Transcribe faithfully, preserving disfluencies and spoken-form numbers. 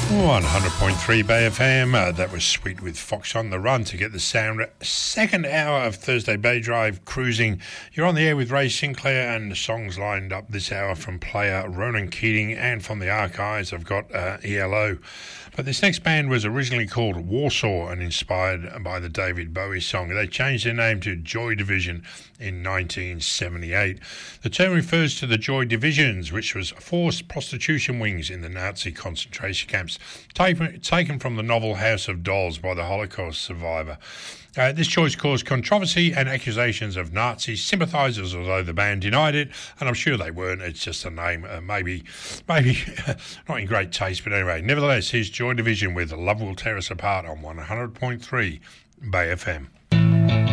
one hundred point three Bay F M. Uh, that was Sweet with Fox on the Run to get the sound. Second hour of Thursday Bay Drive cruising. You're on the air with Ray Sinclair, and the songs lined up this hour from player Ronan Keating, and from the archives I've got uh, E L O. But this next band was originally called Warsaw and inspired by the David Bowie song. They changed their name to Joy Division in nineteen seventy-eight. The term refers to the Joy Divisions, which was forced prostitution wings in the Nazi concentration camps, taken, taken from the novel House of Dolls by the Holocaust survivor. Uh, this choice caused controversy and accusations of Nazi sympathisers, although the band denied it, and I'm sure they weren't. It's just a name, uh, maybe maybe not in great taste, but anyway. Nevertheless, here's Joy Division with Love Will Tear Us Apart on one hundred point three Bay F M.